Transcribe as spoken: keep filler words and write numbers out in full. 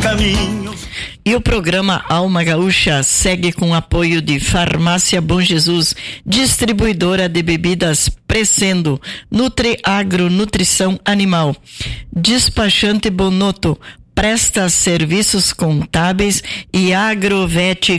caminho. E o programa Alma Gaúcha segue com o apoio de Farmácia Bom Jesus, distribuidora de bebidas Crescendo, Nutri Agro Nutrição Animal, Despachante Bonotto, presta serviços contábeis e Agrovete